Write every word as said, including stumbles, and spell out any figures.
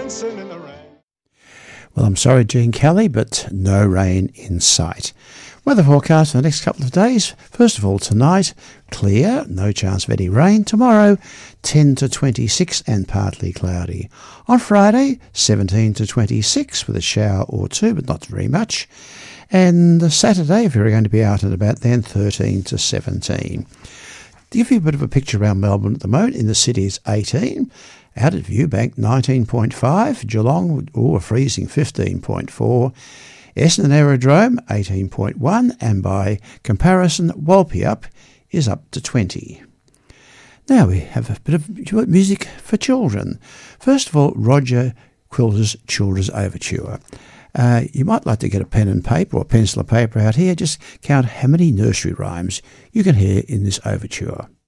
dancing in the rain. Well, I'm sorry, Gene Kelly, but no rain in sight. Weather forecast for the next couple of days. First of all, tonight, clear, no chance of any rain. Tomorrow, ten to twenty-six and partly cloudy. On Friday, seventeen to twenty-six with a shower or two, but not very much. And Saturday, if you're going to be out and about then, thirteen to seventeen. To give you a bit of a picture around Melbourne at the moment, in the city it's eighteen. Out at Viewbank, nineteen point five. Geelong, oh, a freezing fifteen point four. Essendon Aerodrome, eighteen point one. And by comparison, Walpyup is up to twenty. Now we have a bit of music for children. First of all, Roger Quilter's Children's Overture. Uh, you might like to get a pen and paper or pencil and paper out here. Just count how many nursery rhymes you can hear in this overture.